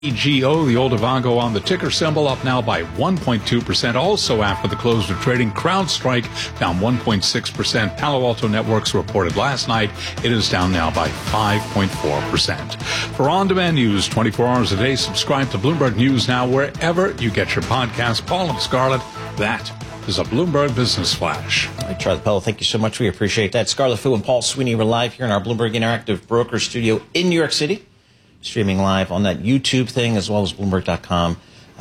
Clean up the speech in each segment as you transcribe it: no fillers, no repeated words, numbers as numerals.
EGO, the old Ivango on the ticker symbol, up now by 1.2%. Also after the close of trading, CrowdStrike down 1.6%. Palo Alto Networks reported last night. It is down now by 5.4%. For on-demand news 24 hours a day, subscribe to Bloomberg News Now wherever you get your podcast. Paul and Scarlett, that is a Bloomberg Business Flash. All right, Charlie Pellet, thank you so much. We appreciate that. Scarlett Fu and Paul Sweeney, we're live here in our Bloomberg Interactive Broker Studio in New York City. Streaming live on that YouTube thing as well as Bloomberg.com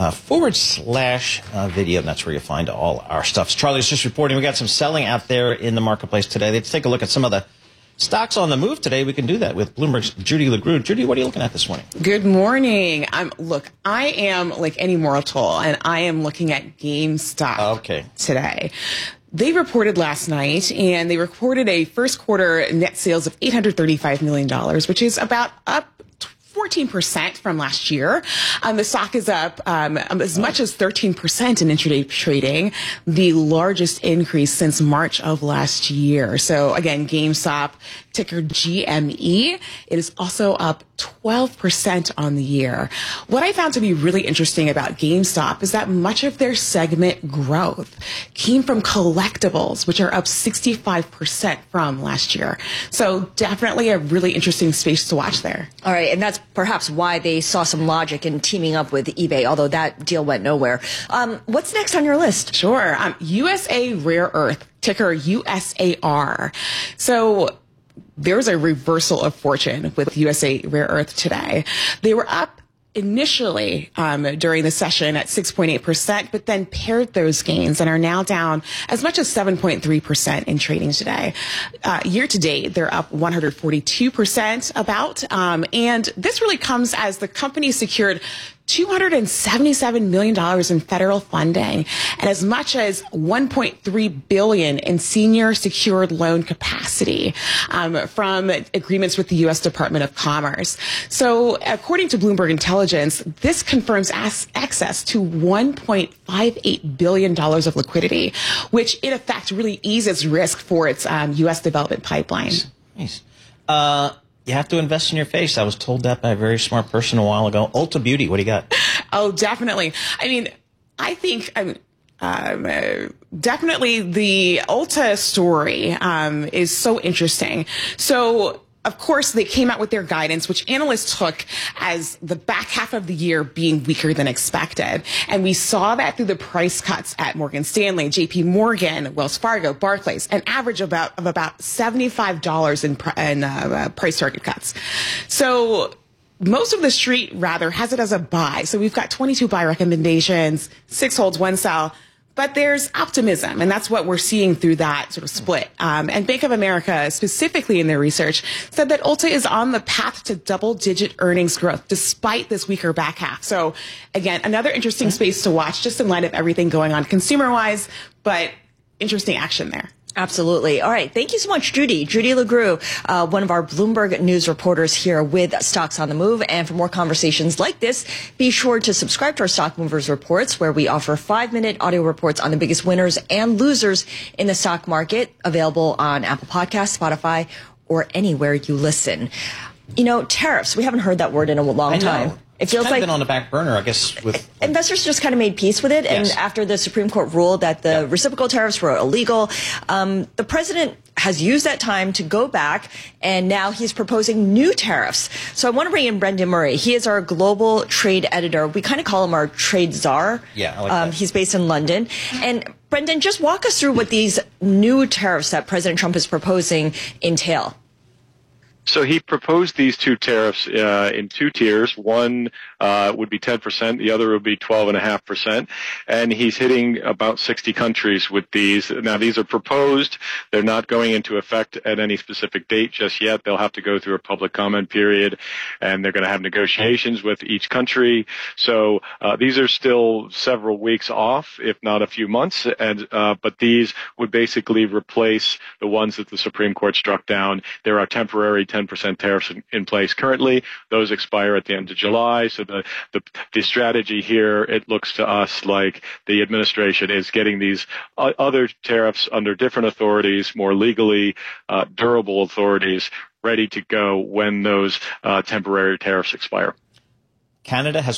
/video. And that's where you find all our stuff. Charlie's just reporting we got some selling out there in the marketplace today. Let's take a look at some of the stocks on the move today. We can do that with Bloomberg's Judy LeGroux. Judy, what are you looking at this morning? Good morning. Look, I am like any mortal, and I am looking at GameStop today. They reported last night, and they reported a first quarter net sales of $835 million, which is about up 14% from last year. The stock is up as much as 13% in intraday trading, the largest increase since March of last year. So again, GameStop, ticker GME, it is also up 12% on the year. What I found to be really interesting about GameStop is that much of their segment growth came from collectibles, which are up 65% from last year. So definitely a really interesting space to watch there. All right, and that's perhaps why they saw some logic in teaming up with eBay, although that deal went nowhere. What's next on your list? Sure. USA Rare Earth, ticker USAR. So there's a reversal of fortune with USA Rare Earth today. They were up initially during the session at 6.8%, but then paired those gains and are now down as much as 7.3% in trading today. Year to date, they're up 142% about. And this really comes as the company secured $277 million in federal funding and as much as $1.3 billion in senior secured loan capacity from agreements with the U.S. Department of Commerce. So according to Bloomberg Intelligence, this confirms access to $1.58 billion of liquidity, which in effect really eases risk for its U.S. development pipeline. Nice. You have to invest in your face. I was told that by a very smart person a while ago. Ulta Beauty, what do you got? Oh, definitely. I mean, I think definitely the Ulta story is so interesting. So, of course, they came out with their guidance, which analysts took as the back half of the year being weaker than expected. And we saw that through the price cuts at Morgan Stanley, JP Morgan, Wells Fargo, Barclays, an average of about $75 in price target cuts. So most of the street, rather, has it as a buy. So we've got 22 buy recommendations, 6 holds, 1 sell. But there's optimism, and that's what we're seeing through that sort of split. And Bank of America, specifically in their research, said that Ulta is on the path to double-digit earnings growth despite this weaker back half. So, again, another interesting space to watch just in light of everything going on consumer-wise, but interesting action there. Absolutely. All right. Thank you so much, Judy. Judy LeGroux, one of our Bloomberg News reporters here with Stocks on the Move. And for more conversations like this, be sure to subscribe to our Stock Movers Reports, where we offer 5-minute audio reports on the biggest winners and losers in the stock market, available on Apple Podcasts, Spotify, or anywhere you listen. You know, tariffs, we haven't heard that word in a long time. It feels like been on the back burner, I guess. With investors just kind of made peace with it, and after the Supreme Court ruled that the reciprocal tariffs were illegal, the president has used that time to go back, and now he's proposing new tariffs. So I want to bring in Brendan Murray. He is our global trade editor. We kind of call him our trade czar. Yeah, I like that. He's based in London, and Brendan, just walk us through what these new tariffs that President Trump is proposing entail. So he proposed these 2 tariffs in 2 tiers. One would be 10%, the other would be 12.5%, and he's hitting about 60 countries with these. Now, these are proposed. They're not going into effect at any specific date just yet. They'll have to go through a public comment period, and they're going to have negotiations with each country. So these are still several weeks off, if not a few months, and but these would basically replace the ones that the Supreme Court struck down. There are temporary 10% tariffs in place currently. Those expire at the end of July. So the strategy here, it looks to us like the administration is getting these other tariffs under different authorities, more legally durable authorities, ready to go when those temporary tariffs expire. Canada has